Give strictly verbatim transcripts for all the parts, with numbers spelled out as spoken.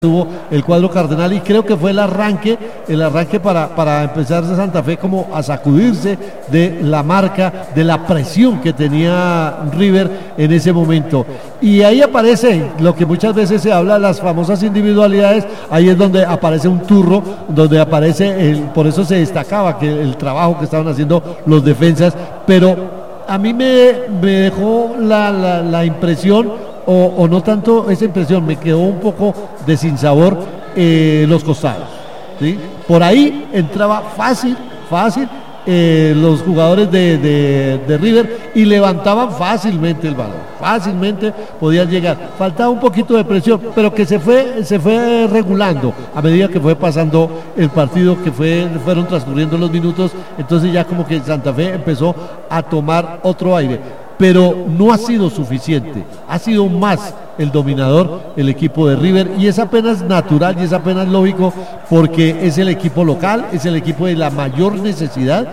tuvo el cuadro cardenal, y creo que fue el arranque el arranque para, para empezar de Santa Fe como a sacudirse de la marca, de la presión que tenía River en ese momento. Y ahí aparece lo que muchas veces se habla, las famosas individualidades. Ahí es donde aparece un turro, donde aparece el, por eso se destacaba que el trabajo que estaban haciendo los defensas, pero a mí me, me dejó la, la, la impresión, O, o no tanto esa impresión, me quedó un poco de sinsabor eh, los costados, ¿sí? Por ahí entraba fácil, fácil eh, los jugadores de, de, de River y levantaban fácilmente el balón, fácilmente podían llegar. Faltaba un poquito de presión, pero que se fue, se fue regulando a medida que fue pasando el partido, que fue, fueron transcurriendo los minutos. Entonces ya como que Santa Fe empezó a tomar otro aire. Pero no ha sido suficiente, ha sido más el dominador, el equipo de River, y es apenas natural y es apenas lógico, porque es el equipo local, es el equipo de la mayor necesidad,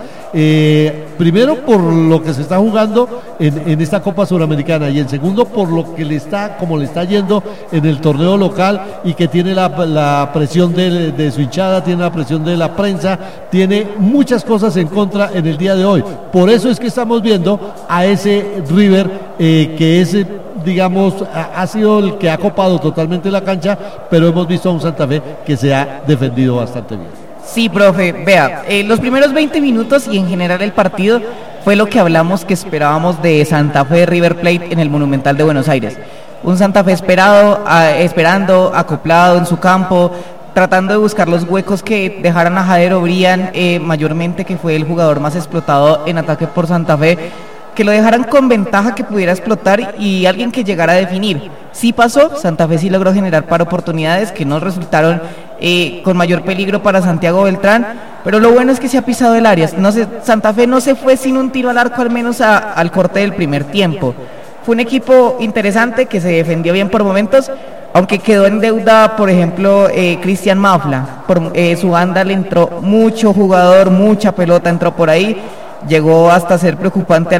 eh, primero por lo que se está jugando en, en esta Copa Suramericana, y en segundo por lo que le está, como le está yendo en el torneo local, y que tiene la, la presión de, de su hinchada, tiene la presión de la prensa, tiene muchas cosas en contra en el día de hoy. Por eso es que estamos viendo a ese River eh, que es, digamos, ha, ha sido el que ha copado totalmente la cancha, pero hemos visto a un Santa Fe que se ha defendido bastante bien. Sí, profe, vea, eh, los primeros veinte minutos y en general el partido fue lo que hablamos que esperábamos de Santa Fe River Plate en el Monumental de Buenos Aires. Un Santa Fe esperado, a, esperando, acoplado en su campo, tratando de buscar los huecos que dejaran a Jader Obrián, eh, mayormente, que fue el jugador más explotado en ataque por Santa Fe, que lo dejaran con ventaja, que pudiera explotar, y alguien que llegara a definir. Sí pasó, Santa Fe sí logró generar para oportunidades que no resultaron eh, con mayor peligro para Santiago Beltrán, pero lo bueno es que se ha pisado el área. No se, Santa Fe no se fue sin un tiro al arco, al menos a, al corte del primer tiempo. Fue un equipo interesante que se defendió bien por momentos, aunque quedó en deuda, por ejemplo, eh, Cristian Mafla. Por eh, su banda le entró mucho jugador, mucha pelota entró por ahí, llegó hasta ser preocupante